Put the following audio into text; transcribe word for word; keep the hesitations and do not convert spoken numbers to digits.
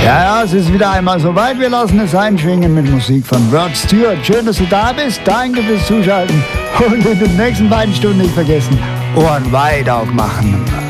Ja, ja, es ist wieder einmal soweit. Wir lassen es einschwingen mit Musik von Rod Stewart. Schön, dass du da bist. Danke fürs Zuschalten. Und in den nächsten beiden Stunden nicht vergessen, Ohren weit aufmachen.